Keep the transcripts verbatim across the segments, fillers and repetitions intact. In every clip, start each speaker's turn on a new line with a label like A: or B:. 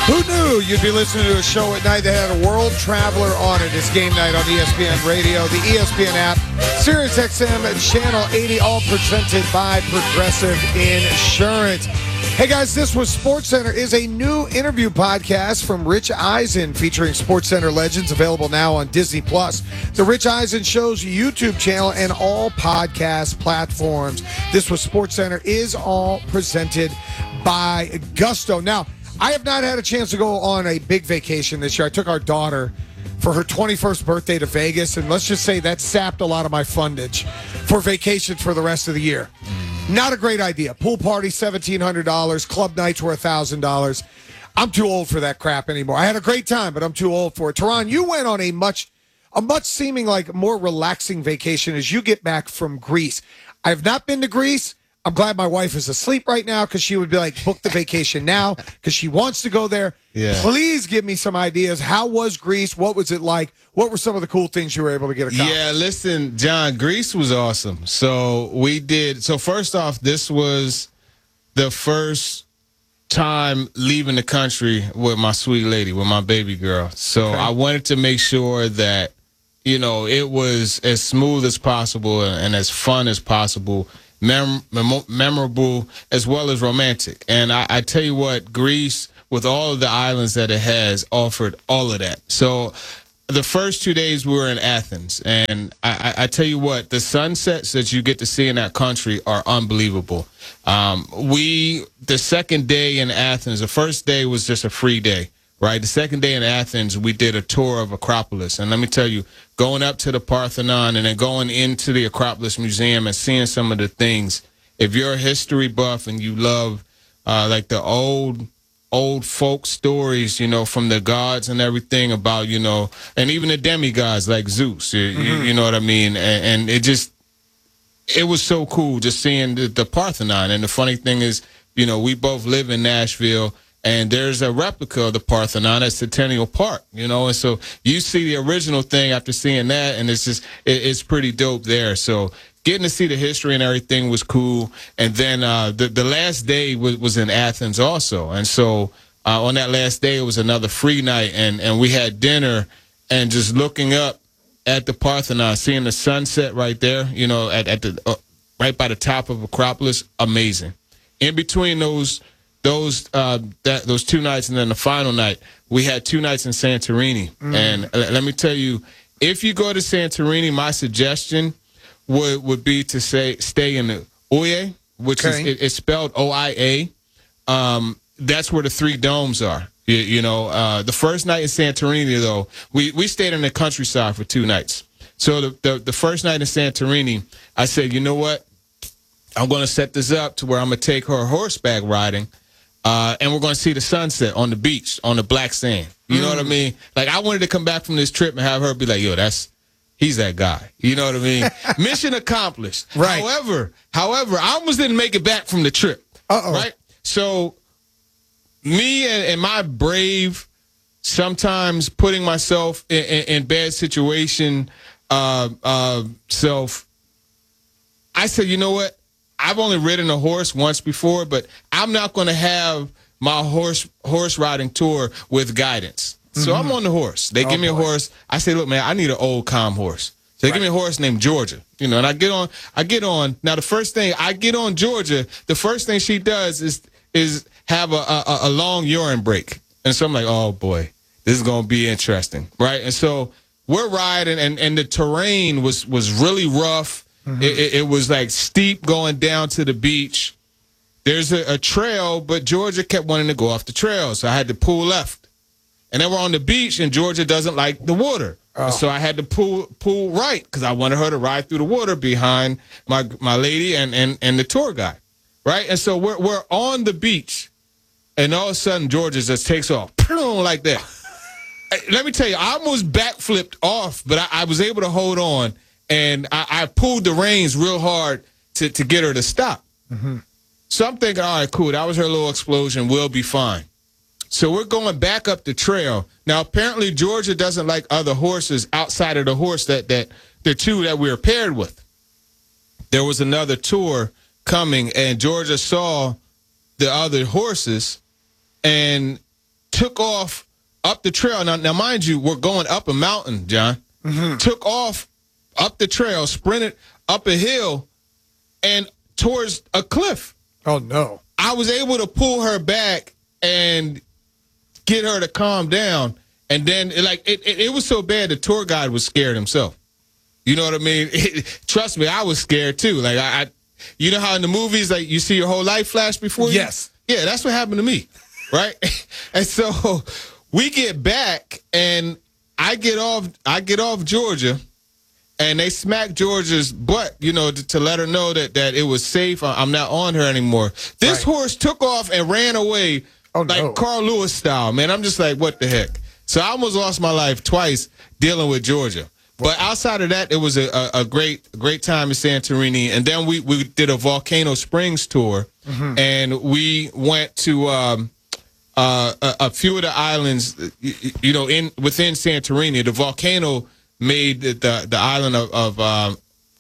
A: Who knew you'd be listening to a show at night that had a world traveler on it? It's Game Night on E S P N Radio, the E S P N app, Sirius X M, Channel eighty, all presented by Progressive Insurance. Hey guys, this was SportsCenter is a new interview podcast from Rich Eisen featuring SportsCenter legends, available now on Disney Plus, the Rich Eisen Show's YouTube channel, and all podcast platforms. This was SportsCenter is all presented by Gusto. Now, I have not had a chance to go on a big vacation this year. I took our daughter for her twenty-first birthday to Vegas, and let's just say that sapped a lot of my fundage for vacations for the rest of the year. Not a great idea. Pool party, seventeen hundred dollars. Club nights were one thousand dollars. I'm too old for that crap anymore. I had a great time, but I'm too old for it. Teron, you went on a much, a much seeming like more relaxing vacation as you get back from Greece. I have not been to Greece. I'm glad my wife is asleep right now because she would be like, book the vacation now because she wants to go there.
B: Yeah.
A: Please give me some ideas. How was Greece? What was it like? What were some of the cool things you were able to get accomplished?
B: Yeah, listen, John, Greece was awesome. So we did. So first off, this was the first time leaving the country with my sweet lady, with my baby girl. So
A: Okay.
B: I wanted to make sure that, you know, it was as smooth as possible and as fun as possible. Mem- mem- memorable as well as romantic. And I, I tell you what, Greece, with all of the islands that it has, offered all of that. So the first two days we were in Athens, and I, I, I tell you what, the sunsets that you get to see in that country are unbelievable. Um, we, the second day in Athens, the first day was just a free day. Right. The second day in Athens, we did a tour of Acropolis. And let me tell you, going up to the Parthenon and then going into the Acropolis Museum and seeing some of the things, if you're a history buff and you love uh, like the old, old folk stories, you know, from the gods and everything about, you know, and even the demigods like Zeus, you, mm-hmm. you know what I mean? And, and it just, it was so cool just seeing the, the Parthenon. And the funny thing is, you know, we both live in Nashville. And there's a replica of the Parthenon at Centennial Park, you know, and so you see the original thing after seeing that, and it's just, it, it's pretty dope there. So getting to see the history and everything was cool. And then uh, the, the last day was, was in Athens also. And so uh, on that last day, it was another free night, and, and we had dinner, and just looking up at the Parthenon, seeing the sunset right there, you know, at, at the uh, right by the top of Acropolis, amazing. In between those Those uh, that those two nights and then the final night, we had two nights in Santorini. Mm. And uh, let me tell you, if you go to Santorini, my suggestion would would be to say stay in the Oia, which okay. is it, it's spelled O I A. Um, that's where the three domes are. You, you know, uh, the first night in Santorini, though, we, we stayed in the countryside for two nights. So the, the the first night in Santorini, I said, you know what? I'm going to set this up to where I'm going to take her horseback riding. Uh, and we're going to see the sunset on the beach, on the black sand. You mm. know what I mean? Like, I wanted to come back from this trip and have her be like, yo, that's, he's that guy. You know what I mean? Mission accomplished.
A: Right.
B: However, however, I almost didn't make it back from the trip.
A: Uh-oh.
B: Right? So, me and, and my brave, sometimes putting myself in, in, in bad situation uh, uh, self, I said, you know what? I've only ridden a horse once before, but I'm not going to have my horse horse riding tour with guidance. So mm-hmm. I'm on the horse. They oh, give me boy. a horse. I say, look, man, I need an old, calm horse. So they right. give me a horse named Georgia. You know, and I get on. I get on. Now, the first thing I get on Georgia, the first thing she does is is have a, a, a long urine break. And so I'm like, oh, boy, this is going to be interesting. Right. And so we're riding, and, and the terrain was, was really rough. Mm-hmm. It, it, it was like steep going down to the beach. There's a, a trail, but Georgia kept wanting to go off the trail, so I had to pull left. And then we're on the beach, and Georgia doesn't like the water. Oh. So I had to pull pull right because I wanted her to ride through the water behind my my lady and, and, and the tour guide, right? And so we're we're on the beach, and all of a sudden Georgia just takes off like that. Let me tell you, I almost backflipped off, but I, I was able to hold on. And I, I pulled the reins real hard to, to get her to stop. Mm-hmm. So I'm thinking, all right, cool. That was her little explosion. We'll be fine. So we're going back up the trail. Now, apparently, Georgia doesn't like other horses outside of the horse that, that the two that we were paired with. There was another tour coming, and Georgia saw the other horses and took off up the trail. Now, now mind you, we're going up a mountain, John. Mm-hmm. Took off up the trail, sprinted up a hill, and towards a cliff.
A: Oh, no.
B: I was able to pull her back and get her to calm down. And then, like, it, it, it was so bad, the tour guide was scared himself. You know what I mean? It, trust me, I was scared, too. Like, I, I, you know how in the movies, like, you see your whole life flash before you?
A: Yes.
B: Yeah, that's what happened to me, right? And so we get back, and I get off, I get off Georgia, and they smack Georgia's butt, you know, to, to let her know that, that it was safe. I'm not on her anymore. This right. horse took off and ran away oh, like no. Carl Lewis style, man. I'm just like, what the heck? So I almost lost my life twice dealing with Georgia. But outside of that, it was a, a, a great great time in Santorini. And then we, we did a Volcano Springs tour, mm-hmm. and we went to um, uh, a, a few of the islands, you, you know, in within Santorini. The volcano made the the, the island of, of um,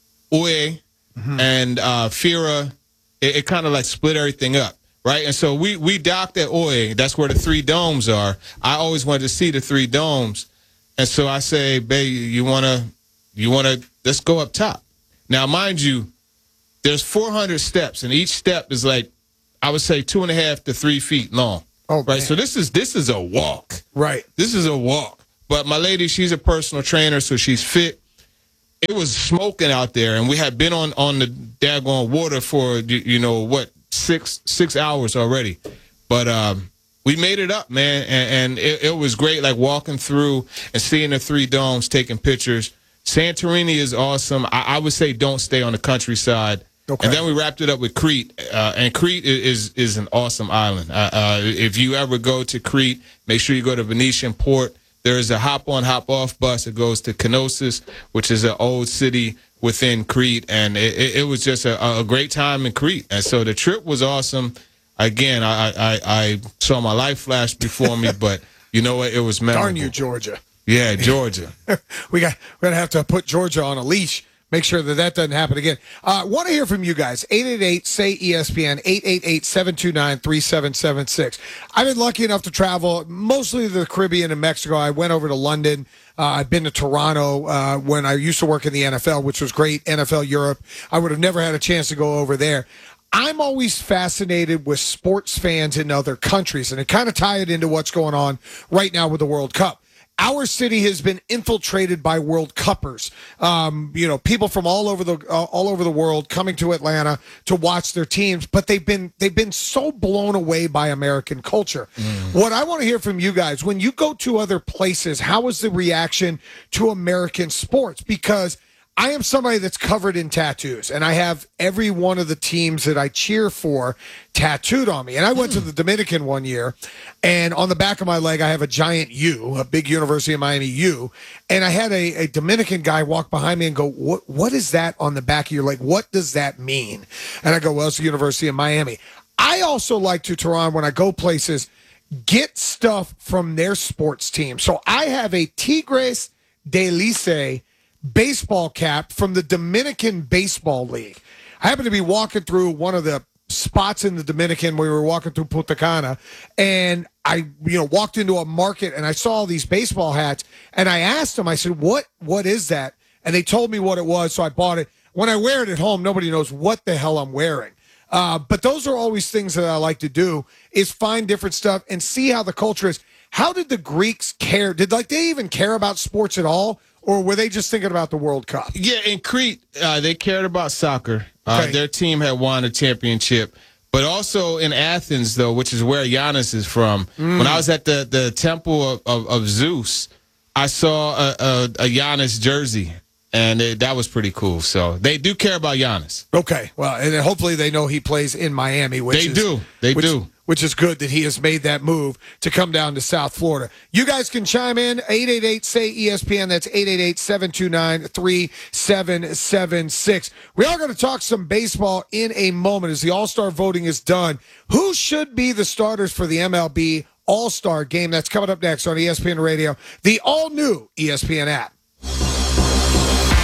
B: Ué mm-hmm. and uh, Fira. It, it kind of like split everything up. Right, and so we we docked at Ué. That's where the three domes are. I always wanted to see the three domes, and so I say, babe, you wanna, you wanna, let's go up top. Now, mind you, there's four hundred steps, and each step is like, I would say two and a half to three feet long.
A: Oh,
B: right.
A: Man.
B: So this is this is a walk.
A: Right.
B: This is a walk. But my lady, she's a personal trainer, so she's fit. It was smoking out there, and we had been on on the daggone water for you, you know what. Six six hours already, but um, we made it up, man, and, and it, it was great. Like walking through and seeing the three domes, taking pictures. Santorini is awesome. I, I would say don't stay on the countryside. Okay. And then we wrapped it up with Crete, uh, and Crete is is an awesome island. Uh, uh, if you ever go to Crete, make sure you go to Venetian Port. There is a hop on, hop off bus that goes to Knossos, which is an old city within Crete, and it, it, it was just a, a great time in Crete. And so the trip was awesome. Again, I I, I saw my life flash before me, but you know what? It was memorable.
A: Darn you, Georgia.
B: Yeah, Georgia.
A: we got we're gonna have to put Georgia on a leash. Make sure that that doesn't happen again. I uh, want to hear from you guys. eight eight eight, S A Y, E S P N, eight eight eight, seven two nine, three seven seven six. I've been lucky enough to travel mostly to the Caribbean and Mexico. I went over to London. Uh, I've been to Toronto uh, when I used to work in the N F L, which was great. N F L Europe. I would have never had a chance to go over there. I'm always fascinated with sports fans in other countries, and it kind of tied into what's going on right now with the World Cup. Our city has been infiltrated by World Cuppers. Um, you know, people from all over the uh, all over the world coming to Atlanta to watch their teams, but they've been they've been so blown away by American culture. Mm. What I want to hear from you guys, when you go to other places, how is the reaction to American sports? Because I am somebody that's covered in tattoos, and I have every one of the teams that I cheer for tattooed on me. And I went to the Dominican one year, and on the back of my leg, I have a giant U, a big University of Miami U. And I had a, a Dominican guy walk behind me and go, what, what is that on the back of your leg? What does that mean? And I go, well, it's the University of Miami. I also like to, Tehran, when I go places, get stuff from their sports team. So I have a Tigres del Licey baseball cap from the Dominican Baseball League. I happened to be walking through one of the spots in the Dominican where we were walking through Punta Cana, and I, you know, walked into a market and I saw all these baseball hats, and I asked them, I said, what, what is that? And they told me what it was, so I bought it. When I wear it at home, nobody knows what the hell I'm wearing. Uh, but those are always things that I like to do, is find different stuff and see how the culture is. How did the Greeks care? Did like they even care about sports at all? Or were they just thinking about the World Cup?
B: Yeah, in Crete, uh, they cared about soccer. Uh,
A: okay.
B: Their team had won a championship. But also in Athens, though, which is where Giannis is from, mm. when I was at the, the temple of, of, of Zeus, I saw a, a, a Giannis jersey, and it, that was pretty cool. So they do care about Giannis.
A: Okay, well, and hopefully they know he plays in Miami. Which
B: they
A: is,
B: do. They
A: which,
B: do.
A: Which is good that he has made that move to come down to South Florida. You guys can chime in, eight eight eight, S A Y, E S P N. That's eight eight eight, seven two nine, three seven seven six. We are going to talk some baseball in a moment as the All-Star voting is done. Who should be the starters for the M L B All-Star game? That's coming up next on E S P N Radio, the all-new E S P N app.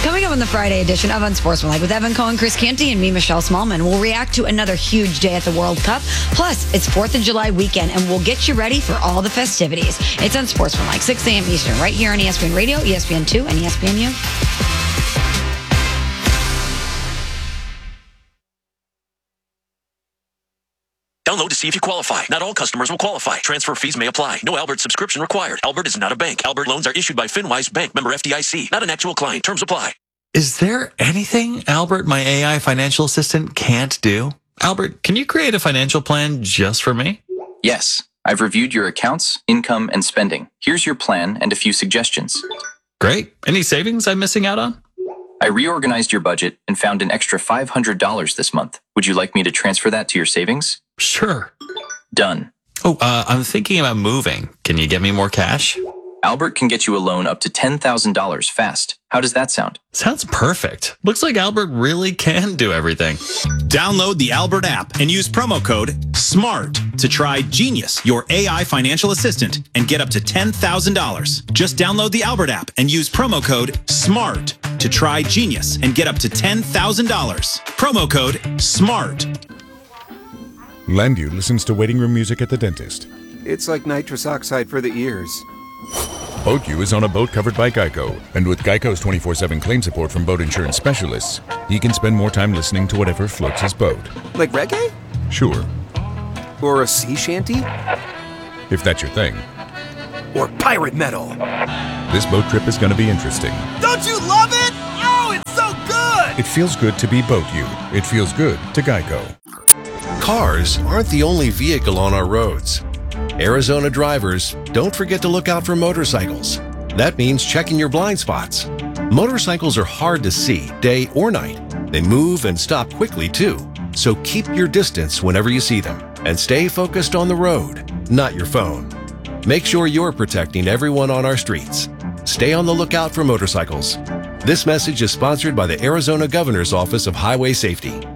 C: Coming up on the Friday edition of Unsportsmanlike with Evan Cohen, Chris Canty, and me, Michelle Smallman, we'll react to another huge day at the World Cup. Plus, it's fourth of July weekend, and we'll get you ready for all the festivities. It's Unsportsmanlike, six a.m. Eastern, right here on E S P N Radio, E S P N two, and E S P N U.
D: Download to see if you qualify. Not all customers will qualify. Transfer fees may apply. No Albert subscription required. Albert is not a bank. Albert loans are issued by FinWise Bank, member F D I C. Not an actual client. Terms apply.
E: Is there anything Albert, my A I financial assistant, can't do? Albert, can you create a financial plan just for me?
F: Yes. I've reviewed your accounts, income, and spending. Here's your plan and a few suggestions.
E: Great. Any savings I'm missing out on?
F: I reorganized your budget and found an extra five hundred dollars this month. Would you like me to transfer that to your savings?
E: Sure.
F: Done.
E: Oh, uh, I'm thinking about moving. Can you get me more cash?
F: Albert can get you a loan up to ten thousand dollars fast. How does that sound?
E: Sounds perfect. Looks like Albert really can do everything.
G: Download the Albert app and use promo code SMART to try Genius, your A I financial assistant, and get up to ten thousand dollars. Just download the Albert app and use promo code SMART to try Genius and get up to ten thousand dollars. Promo code SMART.
H: Landu listens to waiting room music at the dentist.
I: It's like nitrous oxide for the ears.
H: BoatU is on a boat covered by Geico, and with Geico's twenty-four seven claim support from boat insurance specialists, he can spend more time listening to whatever floats his boat.
I: Like reggae?
H: Sure.
I: Or a sea shanty?
H: If that's your thing.
I: Or pirate metal?
H: This boat trip is going to be interesting.
I: Don't you love it? Oh, it's so good!
H: It feels good to be BoatU. It feels good to Geico.
J: Cars aren't the only vehicle on our roads. Arizona drivers, don't forget to look out for motorcycles. That means checking your blind spots. Motorcycles are hard to see, day or night. They move and stop quickly, too. So keep your distance whenever you see them. And stay focused on the road, not your phone. Make sure you're protecting everyone on our streets. Stay on the lookout for motorcycles. This message is sponsored by the Arizona Governor's Office of Highway Safety.